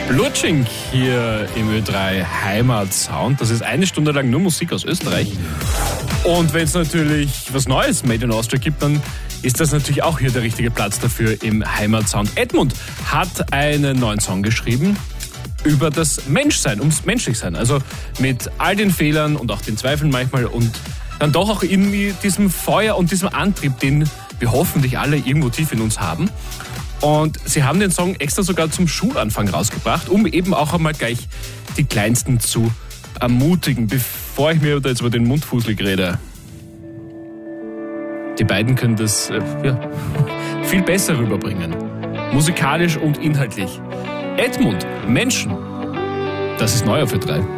Lutsching hier im Ö3 Heimatsound. Das ist eine Stunde lang nur Musik aus Österreich. Und wenn es natürlich was Neues Made in Austria gibt, dann ist das natürlich auch hier der richtige Platz dafür im Heimatsound. Edmund hat einen neuen Song geschrieben über das Menschsein, ums Menschlichsein. Also mit all den Fehlern und auch den Zweifeln manchmal und dann doch auch irgendwie diesem Feuer und diesem Antrieb, den wir hoffentlich alle irgendwo tief in uns haben. Und sie haben den Song extra sogar zum Schulanfang rausgebracht, um eben auch einmal gleich die Kleinsten zu ermutigen, bevor ich mir da jetzt über den Mund fuselig rede. Die beiden können das viel besser rüberbringen. Musikalisch und inhaltlich. Edmund, Menschen. Das ist neu auf Ö3.